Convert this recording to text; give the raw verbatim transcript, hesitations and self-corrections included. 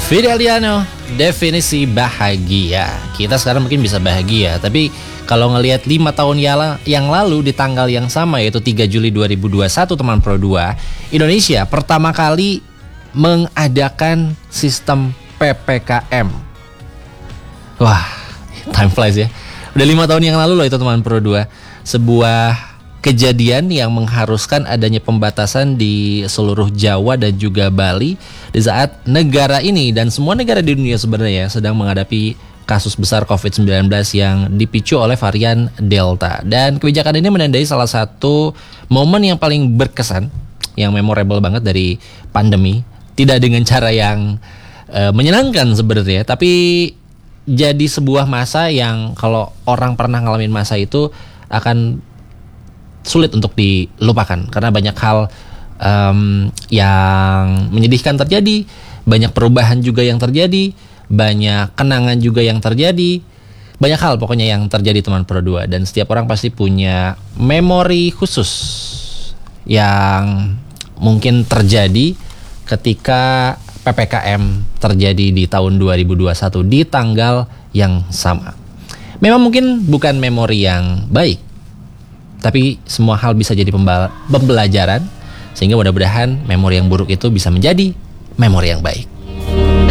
Fideliano, definisi bahagia. Kita sekarang mungkin bisa bahagia, tapi kalau ngelihat lima tahun yang lalu di tanggal yang sama, yaitu tiga Juli dua ribu dua puluh satu, teman Pro dua, Indonesia pertama kali mengadakan sistem P P K M. Wah, time flies ya. Udah lima tahun yang lalu loh itu, teman Pro dua. Sebuah kejadian yang mengharuskan adanya pembatasan di seluruh Jawa dan juga Bali di saat negara ini dan semua negara di dunia sebenarnya sedang menghadapi kasus besar covid sembilan belas yang dipicu oleh varian Delta. Dan kebijakan ini menandai salah satu momen yang paling berkesan, yang memorable banget dari pandemi. Tidak dengan cara yang uh, menyenangkan sebenarnya, tapi jadi sebuah masa yang kalau orang pernah ngalamin masa itu akan sulit untuk dilupakan karena banyak hal um, yang menyedihkan terjadi, banyak perubahan juga yang terjadi, banyak kenangan juga yang terjadi, banyak hal pokoknya yang terjadi, teman Pro dua. Dan setiap orang pasti punya memori khusus yang mungkin terjadi ketika P P K M terjadi di tahun dua ribu dua puluh satu di tanggal yang sama. Memang mungkin bukan memori yang baik, tapi semua hal bisa jadi pembelajaran, sehingga mudah-mudahan memori yang buruk itu bisa menjadi memori yang baik.